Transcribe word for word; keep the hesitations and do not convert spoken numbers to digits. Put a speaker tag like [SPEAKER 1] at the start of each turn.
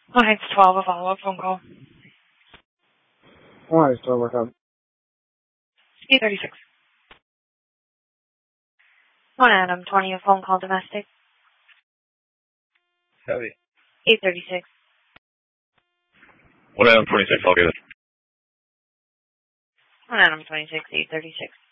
[SPEAKER 1] One X twelve, a follow-up phone call.
[SPEAKER 2] One X twelve, what's up?
[SPEAKER 1] eight thirty-six. One Adam twenty, a phone call domestic.
[SPEAKER 3] Heavy.
[SPEAKER 1] eight thirty-six.
[SPEAKER 3] One Adam twenty-six, I'll get it.
[SPEAKER 1] One Adam twenty-six, eight thirty-six.